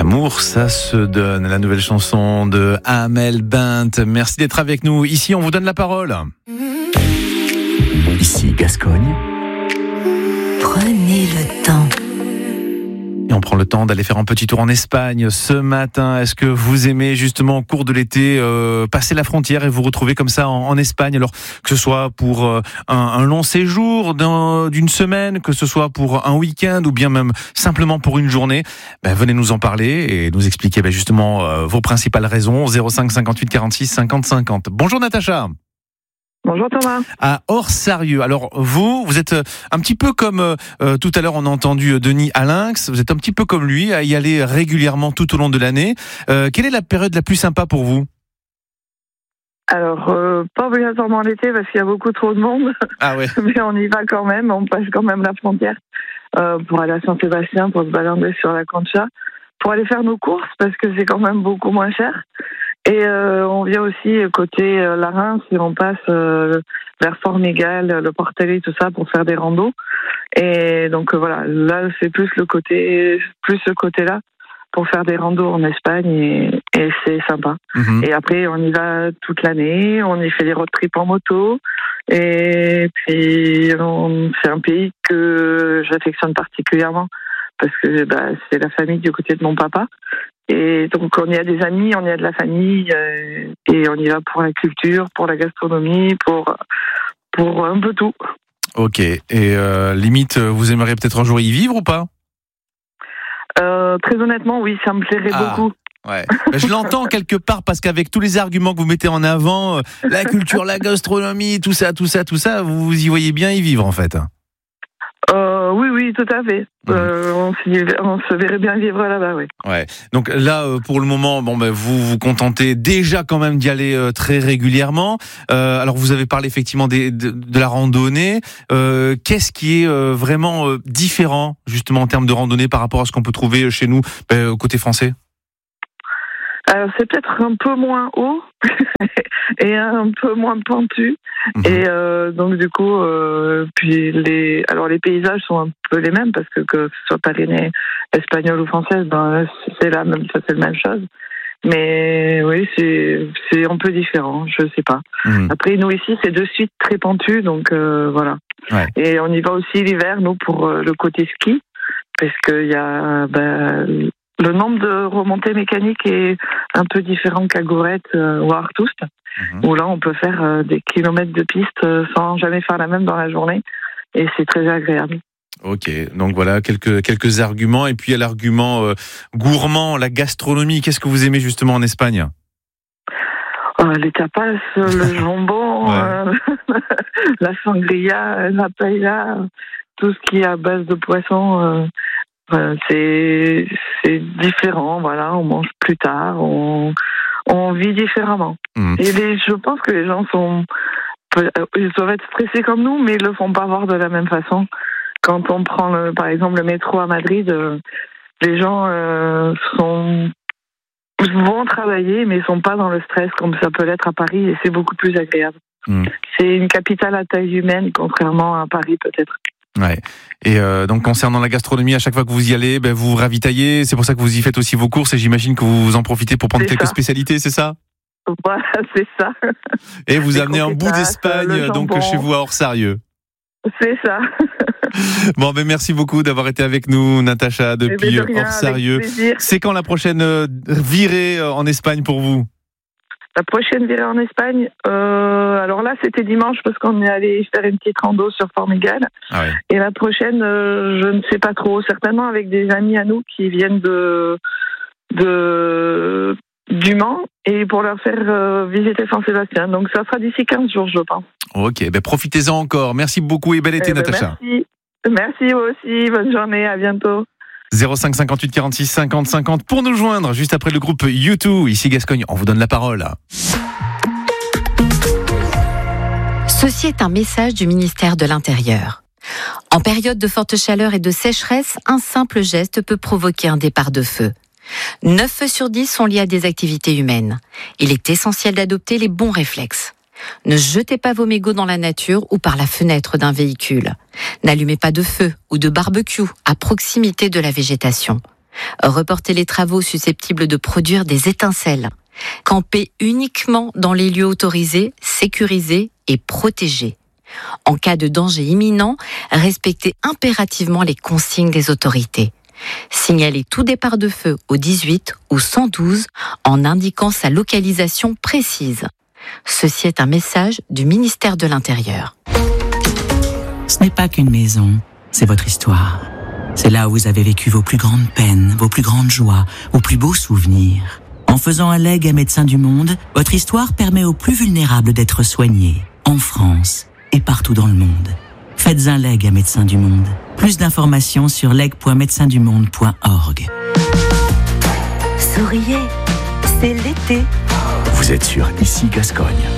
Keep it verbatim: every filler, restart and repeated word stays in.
L'amour, ça se donne. La nouvelle chanson de Amel Bent. Merci d'être avec nous. Ici, on vous donne la parole. Ici, Gascogne. Prenez le temps. Et on prend le temps d'aller faire un petit tour en Espagne ce matin. Est-ce que vous aimez justement au cours de l'été euh, passer la frontière et vous retrouver comme ça en, en Espagne, alors que ce soit pour euh, un, un long séjour d'un, d'une semaine, que ce soit pour un week-end ou bien même simplement pour une journée, ben, venez nous en parler et nous expliquer ben, justement euh, vos principales raisons. zéro cinq cinquante-huit quarante-six cinquante cinquante. Bonjour Natacha. Bonjour Thomas. À Orsarieux. Alors vous, vous êtes un petit peu comme euh, tout à l'heure on a entendu Denis à Lynx, vous êtes un petit peu comme lui à y aller régulièrement tout au long de l'année. Euh, quelle est la période la plus sympa pour vous ? Alors, euh, pas obligatoirement l'été parce qu'il y a beaucoup trop de monde, Ah ouais. mais on y va quand même, on passe quand même la frontière euh, pour aller à Saint-Sébastien, pour se balader sur la Concha, pour aller faire nos courses parce que c'est quand même beaucoup moins cher. Et euh, on vient aussi côté euh, la Reims et on passe euh, vers Formigal, le Portalet, tout ça pour faire des randos. Et donc euh, voilà, là c'est plus le côté, plus ce côté-là pour faire des randos en Espagne et, et c'est sympa. Mmh. Et après on y va toute l'année, on y fait des road trips en moto et puis on, c'est un pays que j'affectionne particulièrement parce que bah, c'est la famille du côté de mon papa. Et donc on y a des amis, on y a de la famille euh, et on y va pour la culture, pour la gastronomie, pour pour un peu tout. Ok. Et euh, limite, vous aimeriez peut-être un jour y vivre ou pas ? euh, Très honnêtement, oui, ça me plairait ah. beaucoup. Ouais. Ben, je l'entends quelque part parce qu'avec tous les arguments que vous mettez en avant, euh, la culture, la gastronomie, tout ça, tout ça, tout ça, vous y voyez bien y vivre en fait. Euh, oui, oui, tout à fait. Mmh. Euh, on, on se verrait bien vivre là-bas, oui. Ouais. Donc là, euh, pour le moment, bon, ben vous vous contentez déjà quand même d'y aller euh, très régulièrement. Euh, alors, vous avez parlé effectivement des, de, de la randonnée. Euh, qu'est-ce qui est euh, vraiment euh, différent, justement, en termes de randonnée par rapport à ce qu'on peut trouver chez nous, ben, côté français ? Alors, c'est peut-être un peu moins haut et un peu moins pentu. Mmh. Et euh, donc, du coup, euh, puis les, alors les paysages sont un peu les mêmes parce que que ce soit pyrénéen, espagnol ou française, ben, c'est la même, ça c'est la même chose. Mais oui, c'est c'est un peu différent, je sais pas. Mmh. Après, nous ici, c'est de suite très pentu, donc euh, voilà. Ouais. Et on y va aussi l'hiver, nous, pour euh, le côté ski, parce qu'il y a ben, le nombre de remontées mécaniques est un peu différent qu'à Gourette euh, ou à Artoust, mmh. où là on peut faire euh, des kilomètres de piste euh, sans jamais faire la même dans la journée, et c'est très agréable. Ok, donc voilà quelques quelques arguments, et puis il y a l'argument euh, gourmand, la gastronomie. Qu'est-ce que vous aimez justement en Espagne ? euh, Les tapas, le jambon, ouais. euh, la sangria, la paella, tout ce qui est à base de poisson. Euh, Euh, c'est c'est différent, voilà, on mange plus tard, on on vit différemment. Mmh. Et les, je pense que les gens sont ils doivent être stressés comme nous, mais ils le font pas voir de la même façon. Quand on prend le, par exemple le métro à Madrid, euh, les gens euh, sont vont travailler, mais sont pas dans le stress comme ça peut l'être à Paris, et c'est beaucoup plus agréable. Mmh. C'est une capitale à taille humaine, contrairement à Paris peut-être. Ouais. Et euh, donc concernant la gastronomie, à chaque fois que vous y allez, ben vous vous ravitaillez. C'est pour ça que vous y faites aussi vos courses, et j'imagine que vous en profitez pour prendre c'est quelques ça. spécialités, c'est ça ? Voilà, c'est ça. Et vous Les amenez un bout d'Espagne donc chez vous à Orsarieux. C'est ça. Bon, ben merci beaucoup d'avoir été avec nous, Natacha, depuis de rien, Orsarieux. C'est quand la prochaine virée en Espagne pour vous ? La prochaine virée en Espagne, euh, alors là c'était dimanche parce qu'on est allé faire une petite rando sur Formigal. Ah ouais. Et la prochaine, euh, je ne sais pas trop, certainement avec des amis à nous qui viennent de, de du Mans, et pour leur faire euh, visiter Saint-Sébastien. Donc ça sera d'ici quinze jours, je pense. Ok, ben profitez-en encore. Merci beaucoup et bel été, eh ben Natacha. Merci, merci vous aussi, bonne journée, à bientôt. zéro cinq cinquante-huit quarante-six cinquante cinquante pour nous joindre juste après le groupe U deux. Ici Gascogne, on vous donne la parole. Ceci est un message du ministère de l'Intérieur. En période de forte chaleur et de sécheresse, un simple geste peut provoquer un départ de feu. neuf feux sur dix sont liés à des activités humaines. Il est essentiel d'adopter les bons réflexes. Ne jetez pas vos mégots dans la nature ou par la fenêtre d'un véhicule. N'allumez pas de feu ou de barbecue à proximité de la végétation. Reporter les travaux susceptibles de produire des étincelles. Camper uniquement dans les lieux autorisés, sécurisés et protégés. En cas de danger imminent, respecter impérativement les consignes des autorités. Signaler tout départ de feu au dix-huit ou cent douze en indiquant sa localisation précise. Ceci est un message du ministère de l'Intérieur. Ce n'est pas qu'une maison, c'est votre histoire. C'est là où vous avez vécu vos plus grandes peines, vos plus grandes joies, vos plus beaux souvenirs. En faisant un legs à Médecins du Monde, votre histoire permet aux plus vulnérables d'être soignés, en France et partout dans le monde. Faites un legs à Médecins du Monde. Plus d'informations sur leg point médecins du monde point org. Souriez, c'est l'été. Vous êtes sur Ici Gascogne.